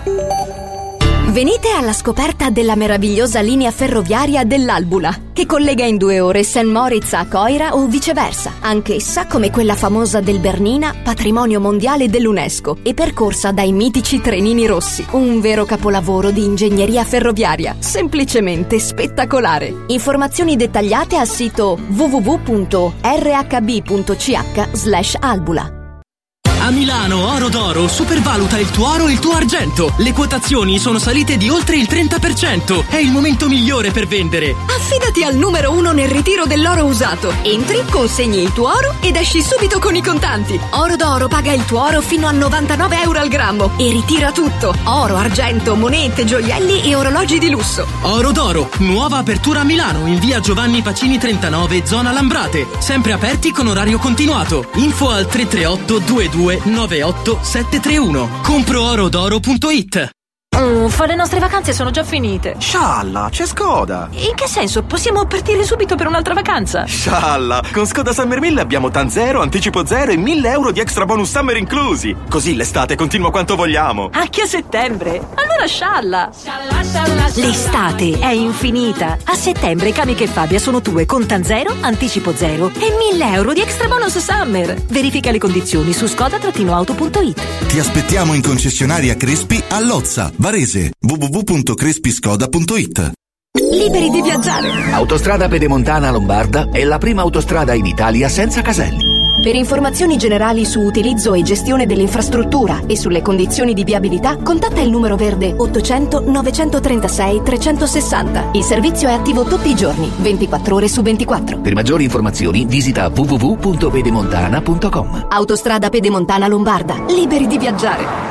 Venite alla scoperta della meravigliosa linea ferroviaria dell'Albula, che collega in 2 ore St. Moritz a Coira o viceversa, anch'essa come quella famosa del Bernina, patrimonio mondiale dell'UNESCO, e percorsa dai mitici trenini rossi. Un vero capolavoro di ingegneria ferroviaria, semplicemente spettacolare. Informazioni dettagliate al sito www.rhb.ch/albula. A Milano Oro d'Oro supervaluta il tuo oro e il tuo argento. Le quotazioni sono salite di oltre il 30%. È il momento migliore per vendere. Affidati al numero 1 nel ritiro dell'oro usato. Entri, consegni il tuo oro ed esci subito con i contanti. Oro d'Oro paga il tuo oro fino a 99 euro al grammo e ritira tutto: oro, argento, monete, gioielli e orologi di lusso. Oro d'Oro, nuova apertura a Milano in via Giovanni Pacini 39, zona Lambrate. Sempre aperti con orario continuato. Info al 338 22 98 731. Compro-orodoro.it. Le nostre vacanze sono già finite. Scialla, c'è Skoda. In che senso? Possiamo partire subito per un'altra vacanza? Scialla, con Skoda Summer 1000 abbiamo TAN 0, anticipo 0 e 1.000 euro di extra bonus summer inclusi. Così l'estate continua quanto vogliamo. Anche a settembre? Allora scialla. L'estate è infinita. A settembre Camica e Fabia sono tue con TAN 0, anticipo 0 e 1.000 euro di extra bonus summer. Verifica le condizioni su skoda-auto.it. Ti aspettiamo in concessionaria Crespi a Lozza, Varese, www.crespiscoda.it. Liberi di viaggiare. Autostrada Pedemontana Lombarda è la prima autostrada in Italia senza caselli. Per informazioni generali su utilizzo e gestione dell'infrastruttura e sulle condizioni di viabilità, contatta il numero verde 800 936 360. Il servizio è attivo tutti i giorni, 24 ore su 24. Per maggiori informazioni visita www.pedemontana.com. Autostrada Pedemontana Lombarda. Liberi di viaggiare.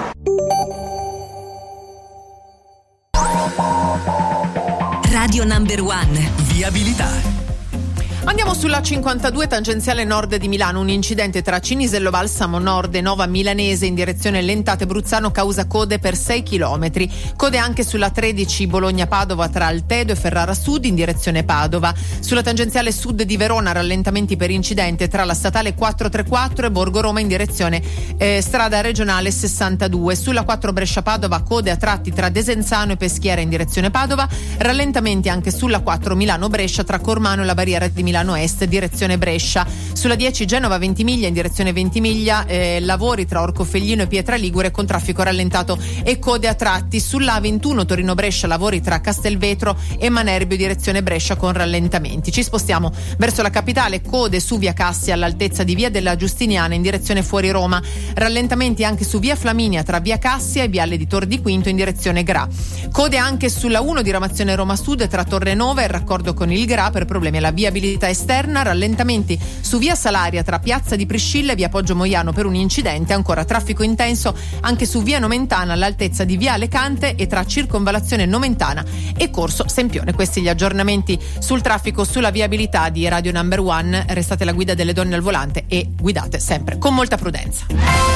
Radio Number One. Viabilità. Andiamo sulla 52 tangenziale nord di Milano. Un incidente tra Cinisello Balsamo Nord e Nova Milanese in direzione Lentate Bruzzano causa code per 6 km. Code anche sulla 13 Bologna-Padova tra Altedo e Ferrara Sud in direzione Padova. Sulla tangenziale sud di Verona rallentamenti per incidente tra la statale 434 e Borgo Roma in direzione strada regionale 62. Sulla 4 Brescia-Padova code a tratti tra Desenzano e Peschiera in direzione Padova. Rallentamenti anche sulla 4 Milano-Brescia tra Cormano e la barriera di Milano Est direzione Brescia. Sulla 10 Genova Ventimiglia in direzione Ventimiglia lavori tra Orcofelino e Pietra Ligure con traffico rallentato e code a tratti. Sulla 21 Torino Brescia lavori tra Castelvetro e Manerbio direzione Brescia con rallentamenti. Ci spostiamo verso la capitale, code su via Cassia all'altezza di via della Giustiniana in direzione fuori Roma. Rallentamenti anche su via Flaminia tra via Cassia e viale di Tor di Quinto in direzione Gra. Code anche sulla 1 diramazione Roma Sud tra Torre Nova e raccordo con il Gra per problemi alla viabilità esterna. Rallentamenti su via Salaria tra piazza di Priscilla e via Poggio Moiano per un incidente. Ancora traffico intenso anche su via Nomentana all'altezza di via Alecante e tra circonvallazione Nomentana e corso Sempione. Questi gli aggiornamenti sul traffico, sulla viabilità di Radio Number One. Restate alla guida delle donne al volante e guidate sempre con molta prudenza.